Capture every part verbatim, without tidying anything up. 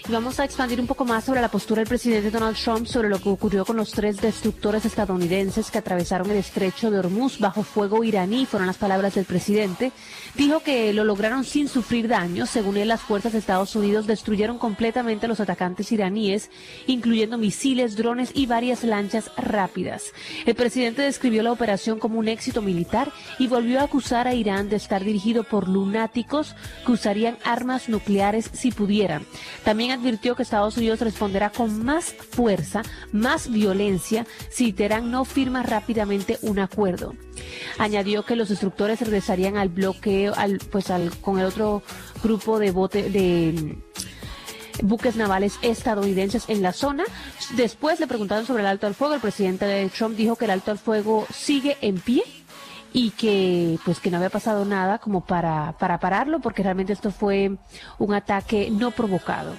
Vamos a expandir un poco más sobre la postura del presidente Donald Trump sobre lo que ocurrió con los tres destructores estadounidenses que atravesaron el estrecho de Hormuz bajo fuego iraní, fueron las palabras del presidente. Dijo que lo lograron sin sufrir daños. Según él, las fuerzas de Estados Unidos destruyeron completamente a los atacantes iraníes, incluyendo misiles, drones y varias lanchas rápidas. El presidente describió la operación como un éxito militar y volvió a acusar a Irán de estar dirigido por lunáticos que usarían armas nucleares si pudieran. También advirtió que Estados Unidos responderá con más fuerza, más violencia, si Teherán no firma rápidamente un acuerdo. Añadió que los destructores regresarían al bloqueo, al, pues al, con el otro grupo de, bote, de buques navales estadounidenses en la zona. Después le preguntaron sobre el alto al fuego. El presidente Trump dijo que el alto al fuego sigue en pie y que pues que no había pasado nada como para, para pararlo, porque realmente esto fue un ataque no provocado.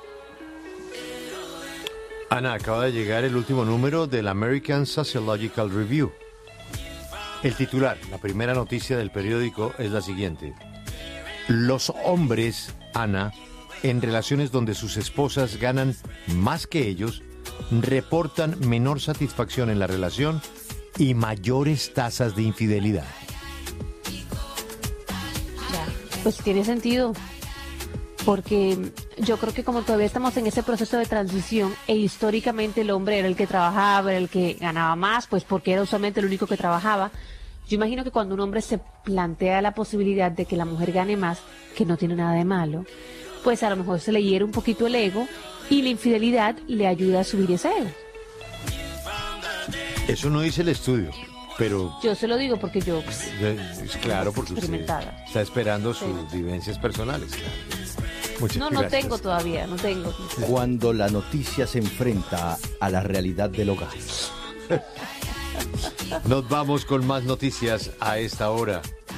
Ana, acaba de llegar el último número del American Sociological Review. El titular, la primera noticia del periódico es la siguiente. Los hombres, Ana, en relaciones donde sus esposas ganan más que ellos, reportan menor satisfacción en la relación y mayores tasas de infidelidad. Ya, pues tiene sentido. Porque yo creo que como todavía estamos en ese proceso de transición e históricamente el hombre era el que trabajaba, era el que ganaba más, pues porque era usualmente el único que trabajaba. Yo imagino que cuando un hombre se plantea la posibilidad de que la mujer gane más, que no tiene nada de malo, pues a lo mejor se le hiere un poquito el ego y la infidelidad le ayuda a subir ese ego. Eso no dice el estudio, pero... Yo se lo digo porque yo... Pues, es claro, porque usted está esperando sus sí. vivencias personales, claro. Muchas no, no gracias. tengo todavía, no tengo. Cuando la noticia se enfrenta a la realidad del hogar. Nos vamos con más noticias a esta hora.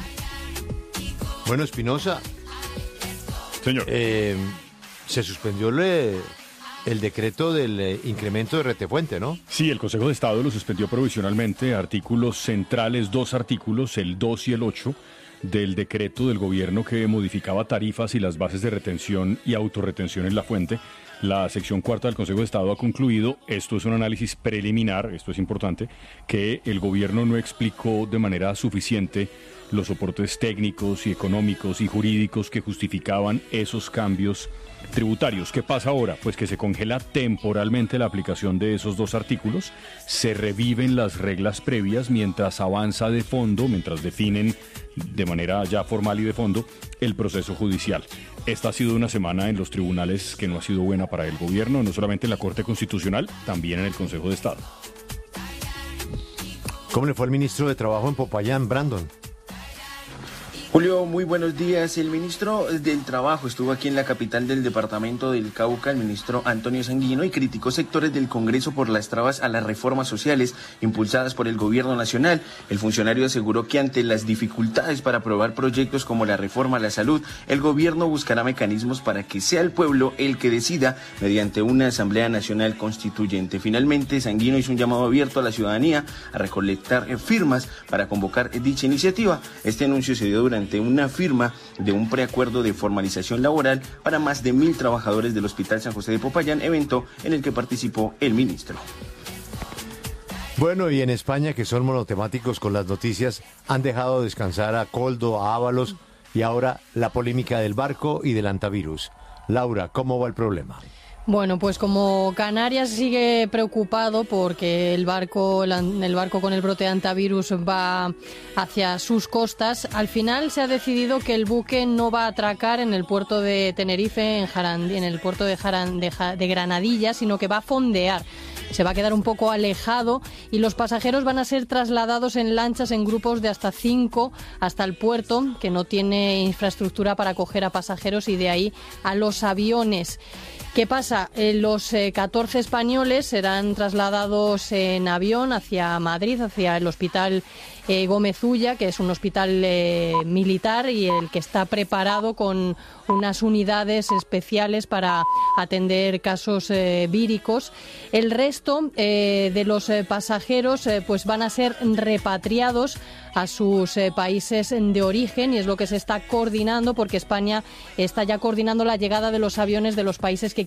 Bueno, Espinosa. Señor. Eh, se suspendió el, el decreto del eh, incremento de retefuente, ¿no? Sí, el Consejo de Estado lo suspendió provisionalmente. Artículos centrales, dos artículos, el dos y el ocho, del decreto del gobierno que modificaba tarifas y las bases de retención y autorretención en la fuente. La sección cuarta del Consejo de Estado ha concluido, esto es un análisis preliminar, esto es importante, que el gobierno no explicó de manera suficiente los soportes técnicos y económicos y jurídicos que justificaban esos cambios tributarios. ¿Qué pasa ahora? Pues que se congela temporalmente la aplicación de esos dos artículos, se reviven las reglas previas mientras avanza de fondo, mientras definen de manera ya formal y de fondo el proceso judicial. Esta ha sido una semana en los tribunales que no ha sido buena para el gobierno, no solamente en la Corte Constitucional, también en el Consejo de Estado. ¿Cómo le fue al ministro de Trabajo en Popayán, Brandon? Julio, muy buenos días. El ministro del Trabajo estuvo aquí en la capital del departamento del Cauca, el ministro Antonio Sanguino, y criticó sectores del Congreso por las trabas a las reformas sociales impulsadas por el gobierno nacional. El funcionario aseguró que ante las dificultades para aprobar proyectos como la reforma a la salud, el gobierno buscará mecanismos para que sea el pueblo el que decida mediante una Asamblea Nacional Constituyente. Finalmente, Sanguino hizo un llamado abierto a la ciudadanía a recolectar firmas para convocar dicha iniciativa. Este anuncio se dio durante una firma de un preacuerdo de formalización laboral para más de mil trabajadores del Hospital San José de Popayán, evento en el que participó el ministro. Bueno, y en España, que son monotemáticos con las noticias, han dejado descansar a Koldo, a Ábalos y ahora la polémica del barco y del antivirus. Laura, ¿cómo va el problema? Bueno, pues como Canarias sigue preocupado porque el barco, el barco con el brote de antivirus va hacia sus costas, al final se ha decidido que el buque no va a atracar en el puerto de Tenerife, en, Jarandí, en el puerto de, Jaran, de, de Granadilla, sino que va a fondear. Se va a quedar un poco alejado y los pasajeros van a ser trasladados en lanchas en grupos de hasta cinco hasta el puerto, que no tiene infraestructura para acoger a pasajeros, y de ahí a los aviones. ¿Qué pasa? Eh, los eh, catorce españoles serán trasladados en avión hacia Madrid, hacia el hospital eh, Gómez Ulla, que es un hospital eh, militar y el que está preparado con unas unidades especiales para atender casos eh, víricos. El resto eh, de los eh, pasajeros eh, pues van a ser repatriados a sus eh, países de origen, y es lo que se está coordinando, porque España está ya coordinando la llegada de los aviones de los países que